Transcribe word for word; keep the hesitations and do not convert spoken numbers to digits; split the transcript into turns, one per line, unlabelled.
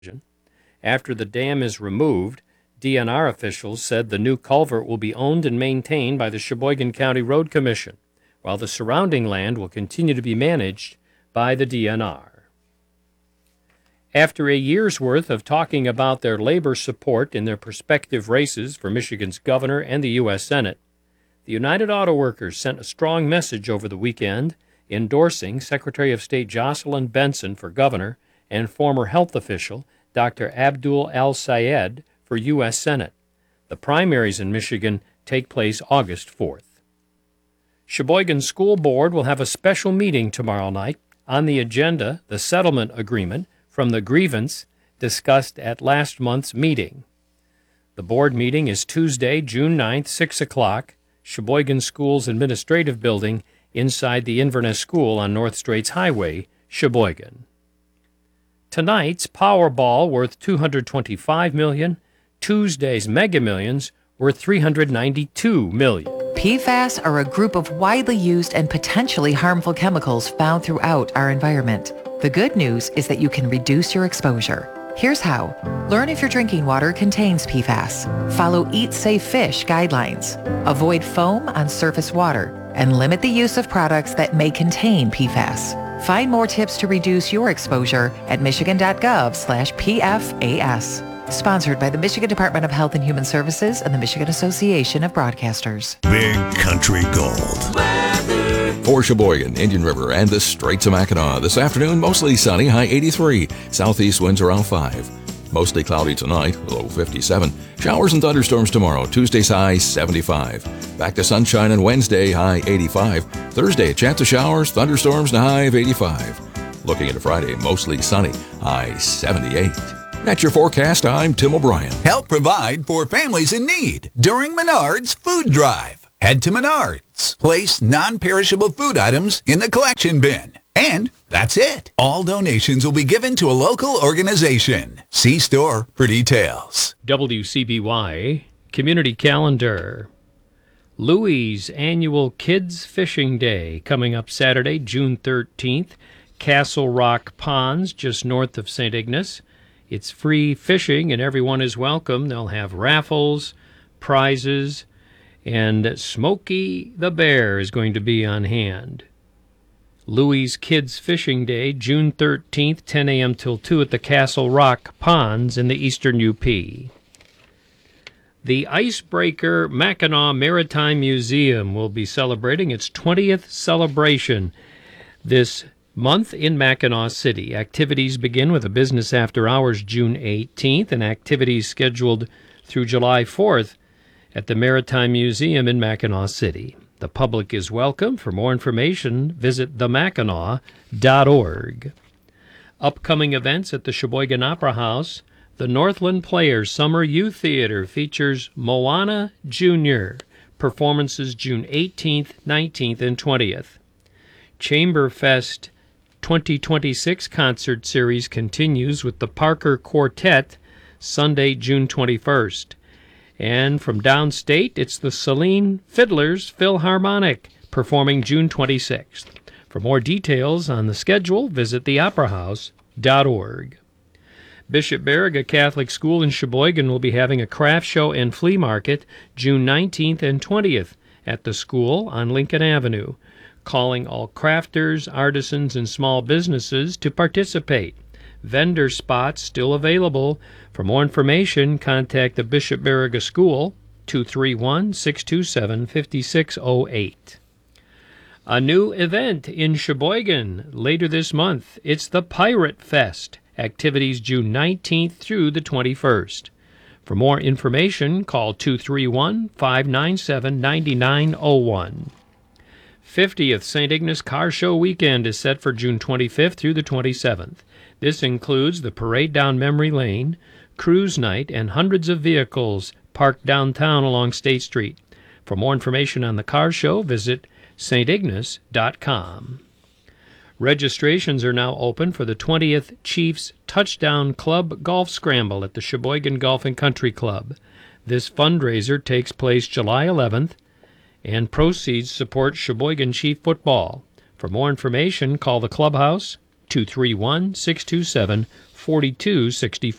After the dam is removed, D N R officials said the new culvert will be owned and maintained by the Sheboygan County Road Commission, while the surrounding land will continue to be managed by the D N R. After a year's worth of talking about their labor support in their prospective races for Michigan's governor and the U S Senate, the United Auto Workers sent a strong message over the weekend endorsing Secretary of State Jocelyn Benson for governor and former health official Doctor Abdul El-Sayed for U S Senate. The primaries in Michigan take place August fourth. Sheboygan School Board will have a special meeting tomorrow night. On the agenda, the settlement agreement from the grievance discussed at last month's meeting. The board meeting is Tuesday, June ninth, six o'clock, Sheboygan School's Administrative Building inside the Inverness School on North Straits Highway, Sheboygan. Tonight's Powerball worth two hundred twenty-five million dollars, Tuesday's Mega Millions worth three hundred ninety-two million dollars.
P FAS are a group of widely used and potentially harmful chemicals found throughout our environment. The good news is that you can reduce your exposure. Here's how. Learn if your drinking water contains P FAS. Follow Eat Safe Fish guidelines. Avoid foam on surface water. And limit the use of products that may contain P FAS. Find more tips to reduce your exposure at michigan.gov slash PFAS. Sponsored by the Michigan Department of Health and Human Services and the Michigan Association of Broadcasters.
Big Country Gold. Weather. For Sheboygan, Indian River, and the Straits of Mackinac. This afternoon, mostly sunny, high eighty-three. Southeast winds around five. Mostly cloudy tonight, low fifty-seven. Showers and thunderstorms tomorrow. Tuesday's high seventy-five. Back to sunshine on Wednesday, high eighty-five. Thursday, a chance of showers, thunderstorms, and a high of eighty-five. Looking at a Friday, mostly sunny, high seventy-eight. That's your forecast. I'm Tim O'Brien.
Help provide for families in need during Menards Food Drive. Head to Menards. Place non-perishable food items in the collection bin. And that's it. All donations will be given to a local organization. See store for details.
W C B Y Community Calendar. Louis' annual Kids Fishing Day coming up Saturday, June thirteenth. Castle Rock Ponds, just north of Saint Ignace. It's free fishing and everyone is welcome. They'll have raffles, prizes, and Smokey the Bear is going to be on hand. Louis' Kids Fishing Day, June thirteenth, ten a.m. till two at the Castle Rock Ponds in the eastern U P. The Icebreaker Mackinac Maritime Museum will be celebrating its twentieth celebration this month in Mackinac City. Activities begin with a business after hours June eighteenth and activities scheduled through July fourth at the Maritime Museum in Mackinac City. The public is welcome. For more information, visit the mackinac dot org. Upcoming events at the Sheboygan Opera House. The Northland Players Summer Youth Theater features Moana Junior Performances June eighteenth, nineteenth, and twentieth. Chamberfest twenty twenty-six concert series continues with the Parker Quartet Sunday, June twenty-first. And from downstate, it's the Celine Fiddlers Philharmonic performing June twenty-sixth. For more details on the schedule, visit the opera house dot org. Bishop Baraga Catholic School in Sheboygan will be having a craft show and flea market June nineteenth and twentieth at the school on Lincoln Avenue, calling all crafters, artisans, and small businesses to participate. Vendor spots still available. For more information, contact the Bishop Baraga School, two three one, six two seven, five six zero eight. A new event in Sheboygan later this month. It's the Pirate Fest. Activities June nineteenth through the twenty-first. For more information, call two three one, five nine seven, nine nine zero one. fiftieth Saint Ignace Car Show Weekend is set for June twenty-fifth through the twenty-seventh. This includes the parade down Memory Lane, cruise night, and hundreds of vehicles parked downtown along State Street. For more information on the car show, visit s t ignace dot com. Registrations are now open for the twentieth Chiefs Touchdown Club Golf Scramble at the Sheboygan Golf and Country Club. This fundraiser takes place July eleventh, and proceeds support Sheboygan Chief football. For more information, call the clubhouse, two three one, six two seven, forty-two sixty-four.